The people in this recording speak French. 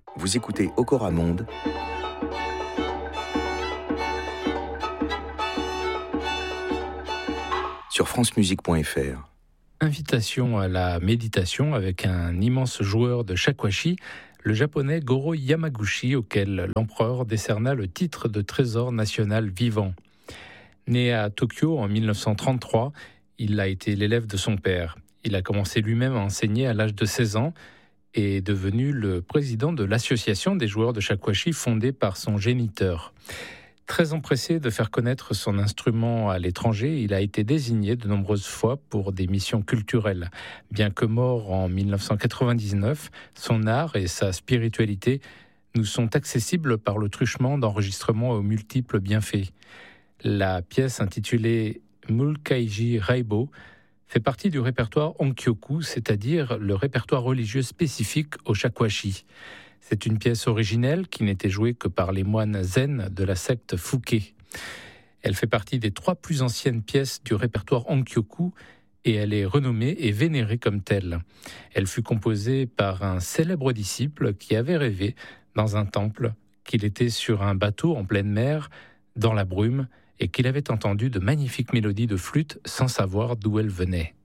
Vous écoutez Okora Monde sur francemusique.fr. Invitation à la méditation avec un immense joueur de shakuhachi, le japonais Goro Yamaguchi, auquel l'empereur décerna le titre de trésor national vivant. Né à Tokyo en 1933, il a été l'élève de son père. Il a commencé lui-même à enseigner à l'âge de 16 ans et est devenu le président de l'association des joueurs de shakuhachi fondée par son géniteur. Très empressé de faire connaître son instrument à l'étranger, il a été désigné de nombreuses fois pour des missions culturelles. Bien que mort en 1999, son art et sa spiritualité nous sont accessibles par le truchement d'enregistrements aux multiples bienfaits. La pièce intitulée Mulkaiji Raibo fait partie du répertoire Onkyoku, c'est-à-dire le répertoire religieux spécifique au shakuhachi. C'est une pièce originelle qui n'était jouée que par les moines zen de la secte Fuke. Elle fait partie des 3 plus anciennes pièces du répertoire Onkyoku et elle est renommée et vénérée comme telle. Elle fut composée par un célèbre disciple qui avait rêvé dans un temple qu'il était sur un bateau en pleine mer, dans la brume, et qu'il avait entendu de magnifiques mélodies de flûte sans savoir d'où elles venaient.